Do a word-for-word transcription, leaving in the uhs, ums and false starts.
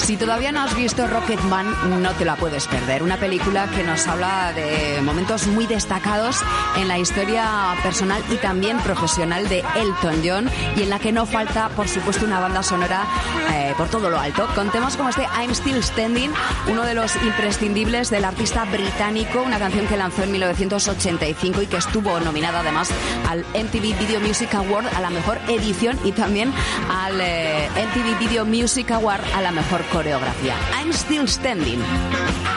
Si todavía no has visto Rocketman, no te la puedes perder. Una película que nos habla de momentos muy destacados en la historia personal y también profesional de Elton John, y en la que no falta, por supuesto, una banda sonora eh, por todo lo alto, con temas como este I'm Still Standing, uno de los imprescindibles del artista británico, una canción que lanzó en mil novecientos ochenta y cinco y que estuvo nominada además al M T V Video Music Award a la mejor edición y también al eh, M T V Video Music Award a la mejor coreografía. I'm Still Standing.